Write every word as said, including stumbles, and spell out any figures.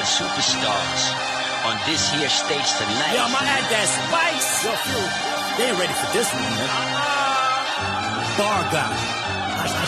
superstars on this here stage tonight. Yo, I'ma add that spice. Yo, Phil, they ain't ready for this one, man. Bar guy. I, I